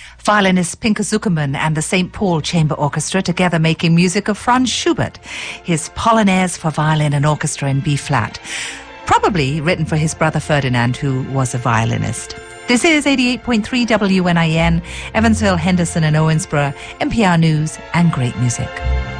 Violinist Pinker Zuckerman and the St. Paul Chamber Orchestra together making music of Franz Schubert, his Polonaise for violin and orchestra in B-flat, probably written for his brother Ferdinand, who was a violinist. This is 88.3 WNIN, Evansville, Henderson and Owensboro, NPR News and great music.